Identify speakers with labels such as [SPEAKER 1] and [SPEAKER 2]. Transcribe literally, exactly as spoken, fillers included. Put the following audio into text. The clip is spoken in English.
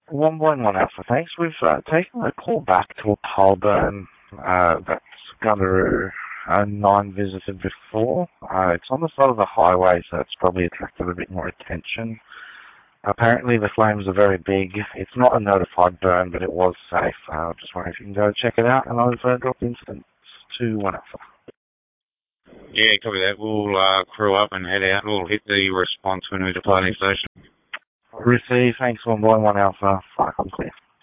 [SPEAKER 1] one point one Alpha, thanks. We've uh, taken a call back to a pole burn uh, that's Gundaroo, uh, nine visited before. Uh, it's on the side of the highway, so it's probably attracted a bit more attention. Apparently the flames are very big. It's not a notified burn, but it was safe. I uh, just wondering if you can go check it out, and I've uh, dropped incidents to one Alpha.
[SPEAKER 2] Yeah, copy that. We'll uh, crew up and head out. We'll hit the response when we deploy the station.
[SPEAKER 1] Receive, thanks, one point one Alpha. Fire, I'm clear.